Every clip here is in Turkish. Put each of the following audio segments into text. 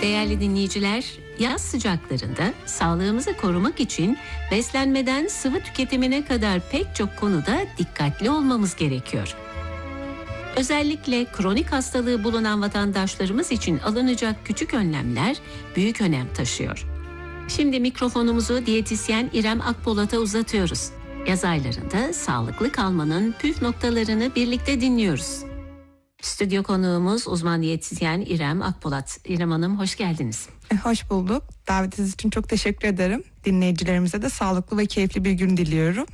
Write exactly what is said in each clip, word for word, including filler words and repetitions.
Değerli dinleyiciler, yaz sıcaklarında sağlığımızı korumak için beslenmeden sıvı tüketimine kadar pek çok konuda dikkatli olmamız gerekiyor. Özellikle kronik hastalığı bulunan vatandaşlarımız için alınacak küçük önlemler büyük önem taşıyor. Şimdi mikrofonumuzu diyetisyen İrem Akpolat'a uzatıyoruz. Yaz aylarında sağlıklı kalmanın püf noktalarını birlikte dinliyoruz. Stüdyo konuğumuz uzman diyetisyen İrem Akpolat. İrem Hanım, hoş geldiniz. Hoş bulduk. Davetiniz için çok teşekkür ederim. Dinleyicilerimize de sağlıklı ve keyifli bir gün diliyorum.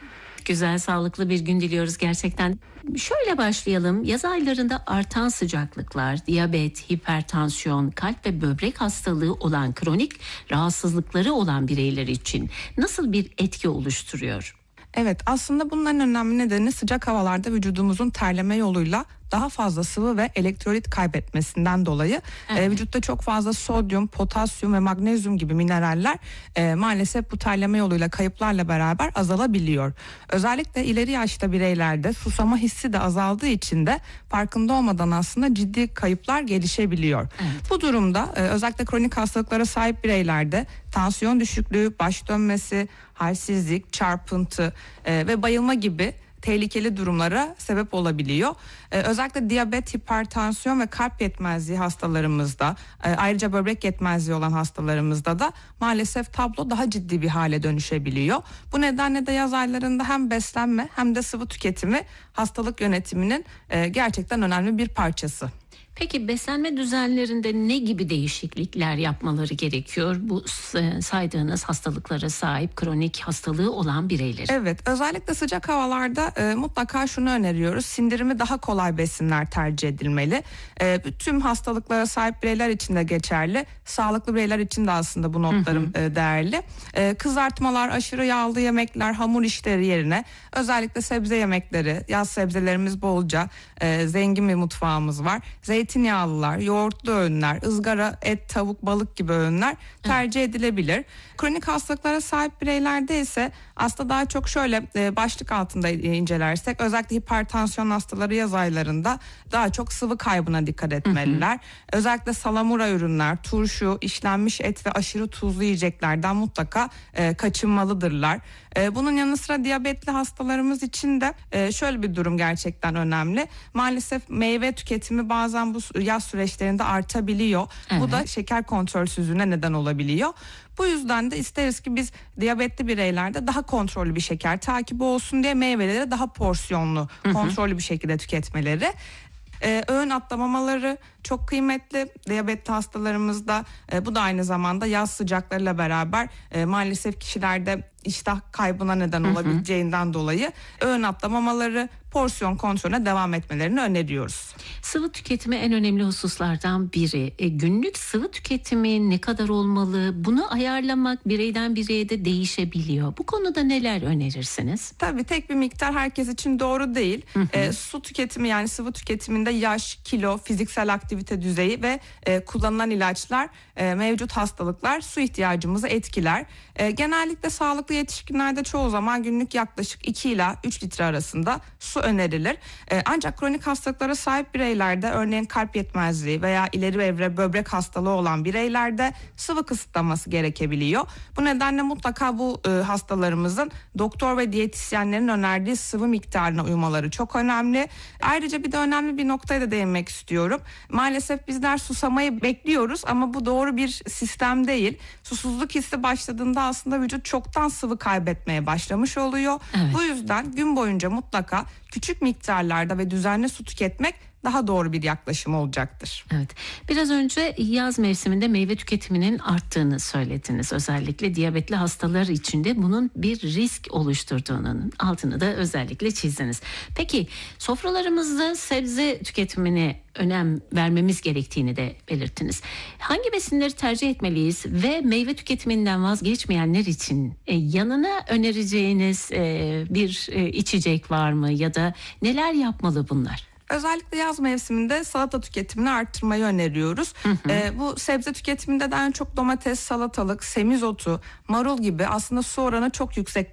Güzel, sağlıklı bir gün diliyoruz gerçekten. Şöyle başlayalım. Yaz aylarında artan sıcaklıklar, diyabet, hipertansiyon, kalp ve böbrek hastalığı olan kronik rahatsızlıkları olan bireyler için nasıl bir etki oluşturuyor? Evet, aslında bunların önemli nedeni sıcak havalarda vücudumuzun terleme yoluyla daha fazla sıvı ve elektrolit kaybetmesinden dolayı evet. e, vücutta çok fazla sodyum, potasyum ve magnezyum gibi mineraller e, maalesef bu terleme yoluyla kayıplarla beraber azalabiliyor. Özellikle ileri yaşta bireylerde susama hissi de azaldığı için de farkında olmadan aslında ciddi kayıplar gelişebiliyor. Evet. Bu durumda e, özellikle kronik hastalıklara sahip bireylerde tansiyon düşüklüğü, baş dönmesi, halsizlik, çarpıntı e, ve bayılma gibi tehlikeli durumlara sebep olabiliyor. Ee, özellikle diyabet, hipertansiyon ve kalp yetmezliği hastalarımızda, e, ayrıca böbrek yetmezliği olan hastalarımızda da maalesef tablo daha ciddi bir hale dönüşebiliyor. Bu nedenle de yaz aylarında hem beslenme hem de sıvı tüketimi hastalık yönetiminin e, gerçekten önemli bir parçası. Peki beslenme düzenlerinde ne gibi değişiklikler yapmaları gerekiyor bu saydığınız hastalıklara sahip kronik hastalığı olan bireyler? Evet, özellikle sıcak havalarda e, mutlaka şunu öneriyoruz. Sindirimi daha kolay besinler tercih edilmeli. E, tüm hastalıklara sahip bireyler için de geçerli. Sağlıklı bireyler için de aslında bu notlarım hı hı. E, değerli. E, kızartmalar, aşırı yağlı yemekler, hamur işleri yerine özellikle sebze yemekleri, yaz sebzelerimiz bolca, e, zengin bir mutfağımız var. Zeytin Zeytinyağlılar, yoğurtlu öğünler, ızgara, et, tavuk, balık gibi öğünler tercih edilebilir. Kronik hastalıklara sahip bireylerde ise aslında daha çok şöyle başlık altında incelersek özellikle hipertansiyon hastaları yaz aylarında daha çok sıvı kaybına dikkat etmeliler. Hı hı. Özellikle salamura ürünler, turşu, işlenmiş et ve aşırı tuzlu yiyeceklerden mutlaka e, kaçınmalıdırlar. E, bunun yanı sıra diyabetli hastalarımız için de e, şöyle bir durum gerçekten önemli. Maalesef meyve tüketimi bazen bu yaz süreçlerinde artabiliyor. Evet. Bu da şeker kontrolsüzlüğüne neden olabiliyor. Bu yüzden de isteriz ki biz diyabetli bireylerde daha kontrollü bir şeker takibi olsun diye meyveleri daha porsiyonlu, hı hı. kontrollü bir şekilde tüketmeleri. Ee, öğün atlamamaları çok kıymetli diyabetli hastalarımızda. E, bu da aynı zamanda yaz sıcaklarıyla beraber e, maalesef kişilerde iştah kaybına neden olabileceğinden hı hı. dolayı öğün atlamamaları, porsiyon kontrolüne devam etmelerini öneriyoruz. Sıvı tüketimi en önemli hususlardan biri. E, günlük sıvı tüketimi ne kadar olmalı? Bunu ayarlamak bireyden bireye de değişebiliyor. Bu konuda neler önerirsiniz? Tabii tek bir miktar herkes için doğru değil. Hı hı. E, su tüketimi yani sıvı tüketiminde yaş, kilo, fiziksel aktivite düzeyi ve e, kullanılan ilaçlar, e, mevcut hastalıklar su ihtiyacımızı etkiler. E, genellikle sağlıklı yetişkinlerde çoğu zaman günlük yaklaşık iki ila üç litre arasında su önerilir. Ee, ancak kronik hastalıklara sahip bireylerde örneğin kalp yetmezliği veya ileri evre böbrek hastalığı olan bireylerde sıvı kısıtlaması gerekebiliyor. Bu nedenle mutlaka bu e, hastalarımızın doktor ve diyetisyenlerin önerdiği sıvı miktarına uymaları çok önemli. Ayrıca bir de önemli bir noktaya da değinmek istiyorum. Maalesef bizler susamayı bekliyoruz ama bu doğru bir sistem değil. Susuzluk hissi başladığında aslında vücut çoktan sıvı kaybetmeye başlamış oluyor. Evet. Bu yüzden gün boyunca mutlaka küçük miktarlarda ve düzenli su tüketmek daha doğru bir yaklaşım olacaktır. Evet. Biraz önce yaz mevsiminde meyve tüketiminin arttığını söylediniz. Özellikle diyabetli hastalar için de bunun bir risk oluşturduğunun altını da özellikle çizdiniz. Peki sofralarımızda sebze tüketimine önem vermemiz gerektiğini de belirttiniz. Hangi besinleri tercih etmeliyiz ve meyve tüketiminden vazgeçmeyenler için e, yanına önereceğiniz e, bir e, içecek var mı ya da neler yapmalı bunlar? Özellikle yaz mevsiminde salata tüketimini arttırmayı öneriyoruz. Hı hı. Ee, bu sebze tüketiminde de en çok domates, salatalık, semizotu, marul gibi aslında su oranı çok yüksek